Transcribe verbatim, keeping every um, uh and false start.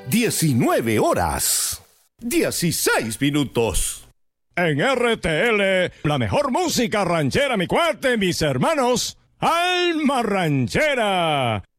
diecinueve horas, dieciséis minutos. En R T L, la mejor música ranchera, mi cuate, mis hermanos. ¡Alma Ranchera!